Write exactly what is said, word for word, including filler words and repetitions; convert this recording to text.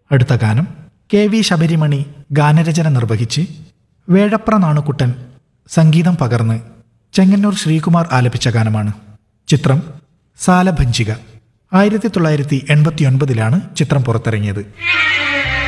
അടുത്ത ഗാനം K V Sabarimani ഗാനരചന നിർവഹിച്ച് വേഴപ്ര നാണുക്കുട്ടൻ സംഗീതം പകർന്ന് ചെങ്ങന്നൂർ ശ്രീകുമാർ ആലപിച്ച ഗാനമാണ്. ചിത്രം സാലഭഞ്ചിക. ആയിരത്തി തൊള്ളായിരത്തി എൺപത്തി ഒൻപതിലാണ് ചിത്രം പുറത്തിറങ്ങിയത്.